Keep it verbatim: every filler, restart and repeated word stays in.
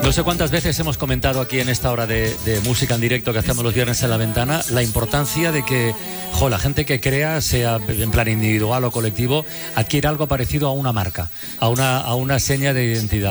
No sé cuántas veces hemos comentado aquí en esta hora de, de música en directo que hacemos los viernes en La Ventana, la importancia de que, jo, la gente que crea, sea en plan individual o colectivo, adquiera algo parecido a una marca, a una, a una seña de identidad.